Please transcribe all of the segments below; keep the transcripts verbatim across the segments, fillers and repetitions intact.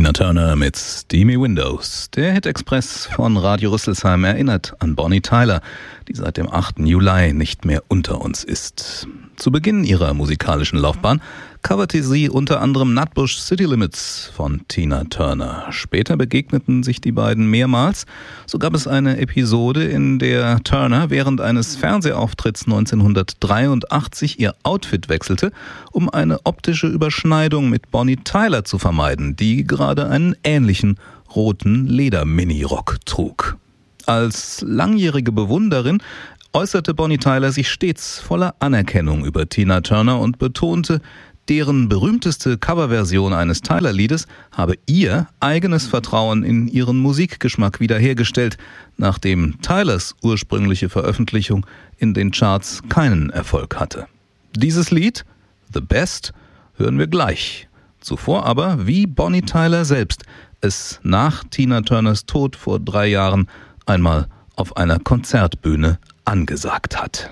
Tina Turner mit Steamy Windows. Der Hit-Express von Radio Rüsselsheim erinnert an Bonnie Tyler, die seit dem achten Juli nicht mehr unter uns ist. Zu Beginn ihrer musikalischen Laufbahn coverte sie unter anderem Nutbush City Limits von Tina Turner. Später begegneten sich die beiden mehrmals. So gab es eine Episode, in der Turner während eines Fernsehauftritts neunzehnhundertdreiundachtzig ihr Outfit wechselte, um eine optische Überschneidung mit Bonnie Tyler zu vermeiden, die gerade einen ähnlichen roten Leder-Mini-Rock trug. Als langjährige Bewunderin äußerte Bonnie Tyler sich stets voller Anerkennung über Tina Turner und betonte, deren berühmteste Coverversion eines Tyler-Liedes habe ihr eigenes Vertrauen in ihren Musikgeschmack wiederhergestellt, nachdem Tylers ursprüngliche Veröffentlichung in den Charts keinen Erfolg hatte. Dieses Lied, The Best, hören wir gleich. Zuvor aber, wie Bonnie Tyler selbst es nach Tina Turners Tod vor drei Jahren einmal auf einer Konzertbühne angesagt hat.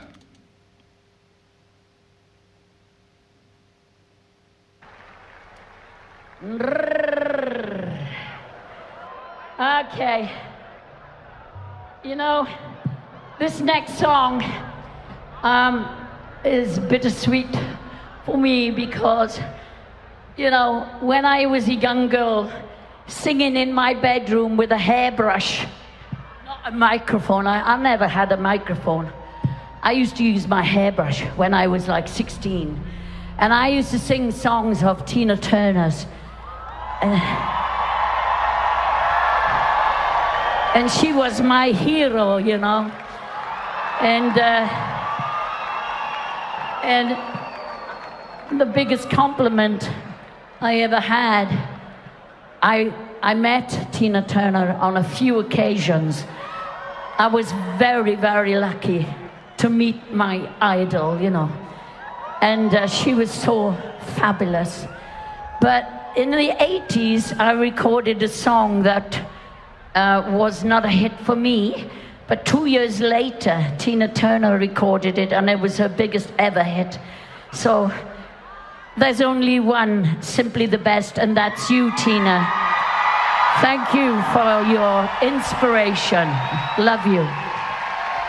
Okay. You know, this next song um, is bittersweet for me because, you know, when I was a young girl singing in my bedroom with a hairbrush, not a microphone, I, I never had a microphone. I used to use my hairbrush when I was like sixteen. And I used to sing songs of Tina Turner's. And, and she was my hero, you know. And, uh, and the biggest compliment I ever had, I, I met Tina Turner on a few occasions. I was very, very lucky to meet my idol, you know. And uh, she was so fabulous. But in the eighties, I recorded a song that uh, was not a hit for me, but two years later, Tina Turner recorded it, and it was her biggest ever hit. So there's only one, simply the best, and that's you, Tina. Thank you for your inspiration. Love you.